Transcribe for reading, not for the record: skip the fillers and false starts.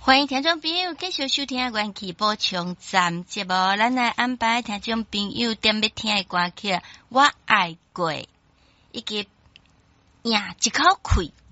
欢迎听众朋友继续收听元气补充站节目，咱来安排听众朋友点要听的歌曲《我爱过》，以及赢一口气。